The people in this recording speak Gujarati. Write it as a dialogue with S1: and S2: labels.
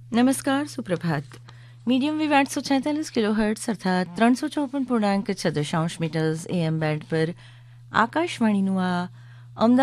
S1: નમસ્કાર, સુપ્રભાત. મીડિયમ વેવ 846 કિલોહર્ટ્ઝ અર્થાત 354.6 મીટર્સ AM બેન્ડ પર આકાશવાણીનું આ અમદાવાદ